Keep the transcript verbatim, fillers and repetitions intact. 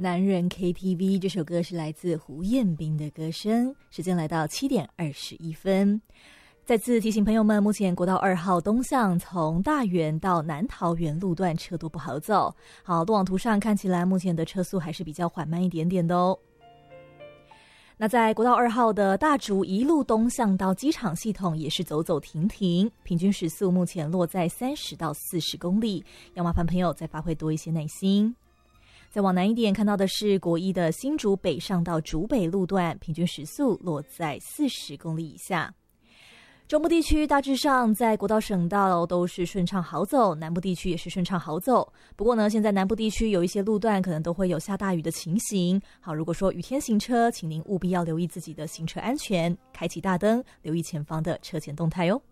男人 K T V 这首歌是来自胡彦斌的歌声。时间来到七点二十一分，再次提醒朋友们，目前国道二号东向从大园到南桃园路段车多不好走。好，路网图上看起来目前的车速还是比较缓慢一点点的哦。那在国道二号的大竹一路东向到机场系统也是走走停停，平均时速目前落在三十到四十公里，要麻烦朋友再发挥多一些耐心。再往南一点看到的是国一的新竹北上到竹北路段，平均时速落在四十公里以下。中部地区大致上在国道省道都是顺畅好走，南部地区也是顺畅好走。不过呢，现在南部地区有一些路段可能都会有下大雨的情形。好，如果说雨天行车，请您务必要留意自己的行车安全，开启大灯，留意前方的车前动态哦。